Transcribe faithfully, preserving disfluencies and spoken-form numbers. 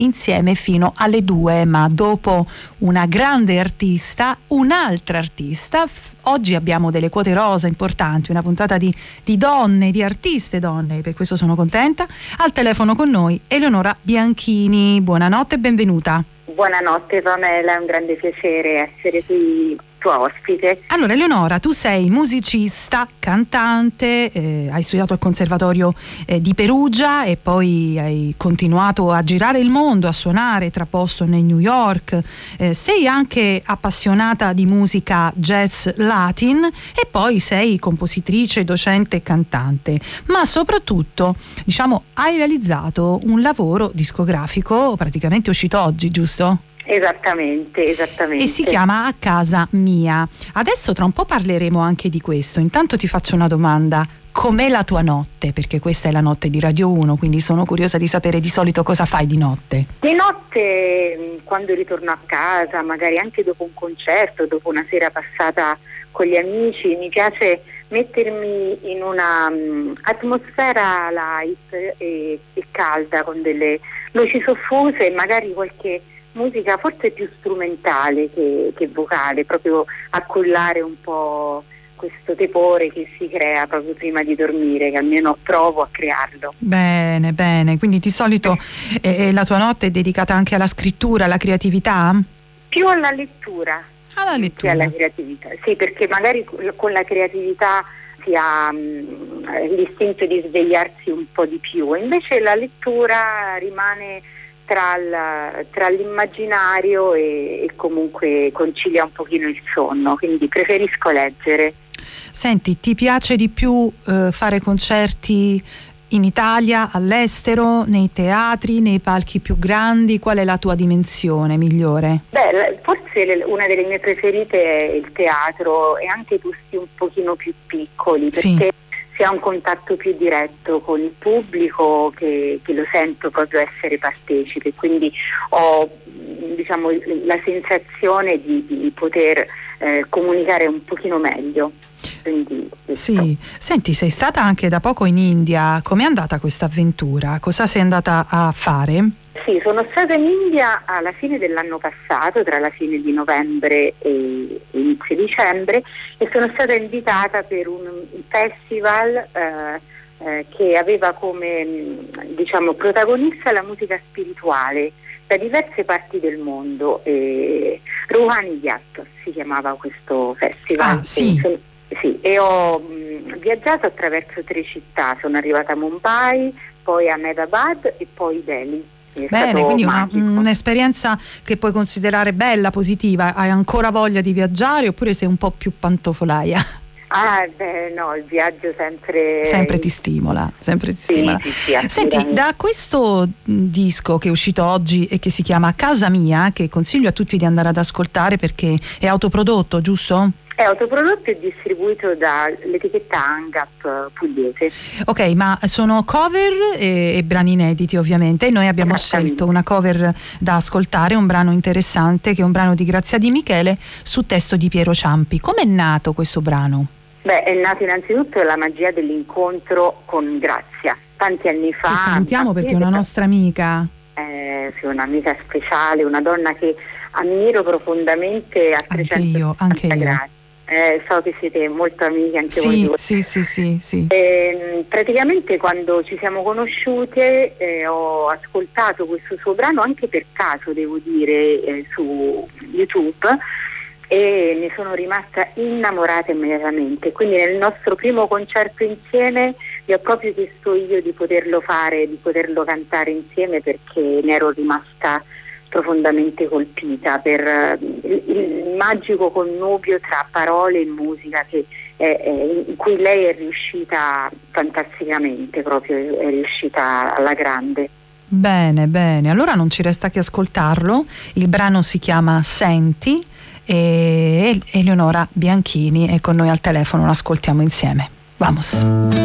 insieme fino alle due, ma dopo una grande artista, un'altra artista. Oggi abbiamo delle quote rosa importanti, una puntata di, di donne, di artiste donne, per questo sono contenta. Al telefono con noi Eleonora Bianchini. Buonanotte e benvenuta. Buonanotte Pamela, è un grande piacere essere qui tua ospite. Allora Eleonora, tu sei musicista, cantante, eh, hai studiato al Conservatorio eh, di Perugia e poi hai continuato a girare il mondo, a suonare tra Boston e New York. Eh, sei anche appassionata di musica jazz latin e poi sei compositrice, docente e cantante, ma soprattutto, diciamo, hai realizzato un lavoro discografico praticamente uscito oggi, giusto? Esattamente, esattamente. E si chiama A Casa Mia. Adesso tra un po' parleremo anche di questo. Intanto ti faccio una domanda. Com'è la tua notte? Perché questa è la notte di Radio uno, quindi sono curiosa di sapere di solito cosa fai di notte. Di notte, quando ritorno a casa, magari anche dopo un concerto, dopo una sera passata con gli amici, mi piace mettermi in una um, atmosfera light e, e calda, con delle luci soffuse e magari qualche musica forse più strumentale che, che vocale, proprio a cullare un po' questo tepore che si crea proprio prima di dormire, che almeno provo a crearlo. Bene, bene, quindi di solito eh, la tua notte è dedicata anche alla scrittura, alla creatività? Più alla lettura. Alla lettura. Che alla creatività, sì, perché magari con la creatività si ha mh, l'istinto di svegliarsi un po' di più, invece la lettura rimane Tra, il, tra l'immaginario e, e comunque concilia un pochino il sonno, quindi preferisco leggere. Senti, ti piace di più eh, fare concerti in Italia, all'estero, nei teatri, nei palchi più grandi? Qual è la tua dimensione migliore? Beh, forse una delle mie preferite è il teatro e anche i posti un pochino più piccoli, perché sì, si ha un contatto più diretto con il pubblico che, che lo sento proprio essere partecipe, quindi ho, diciamo, la sensazione di, di poter eh, comunicare un pochino meglio. Quindi, sì, senti, sei stata anche da poco in India, com'è andata questa avventura? Cosa sei andata a fare? Sì, sono stata in India alla fine dell'anno passato, tra la fine di novembre e inizio dicembre, e sono stata invitata per un festival eh, eh, che aveva come, diciamo, protagonista la musica spirituale da diverse parti del mondo. eh, Ruhani Yat si chiamava questo festival. Ah, sì. E, sì, e ho mh, viaggiato attraverso tre città, sono arrivata a Mumbai, poi a Ahmedabad e poi Delhi. Bene, quindi una, un'esperienza che puoi considerare bella, positiva. Hai ancora voglia di viaggiare oppure sei un po' più pantofolaia? Ah, beh, no, il viaggio sempre... Sempre ti stimola, sempre ti sì, stimola. Sì, sì, Senti, da questo disco che è uscito oggi e che si chiama Casa Mia, che consiglio a tutti di andare ad ascoltare perché è autoprodotto, giusto? È autoprodotto e distribuito dall'etichetta Angap pugliese. Ok, ma sono cover e, e brani inediti ovviamente, e noi abbiamo scelto una cover da ascoltare, un brano interessante che è un brano di Grazia Di Michele su testo di Piero Ciampi. Com'è nato questo brano? Beh, è nato innanzitutto la magia dell'incontro con Grazia, tanti anni fa. Che salutiamo perché è una nostra amica. Eh, sì, un'amica speciale, una donna che ammiro profondamente a trecentosessanta gradi. Eh, so che siete molto amiche anche sì, voi due. Sì, sì, sì, sì. E, praticamente quando ci siamo conosciute eh, ho ascoltato questo suo brano anche per caso, devo dire, eh, su YouTube, e ne sono rimasta innamorata immediatamente. Quindi nel nostro primo concerto insieme vi ho proprio chiesto io di poterlo fare, di poterlo cantare insieme, perché ne ero rimasta profondamente colpita per il, il magico connubio tra parole e musica che è, è, in cui lei è riuscita fantasticamente, proprio è riuscita alla grande. Bene, bene, allora non ci resta che ascoltarlo. Il brano si chiama Senti e Eleonora Bianchini è con noi al telefono, lo ascoltiamo insieme. Vamos.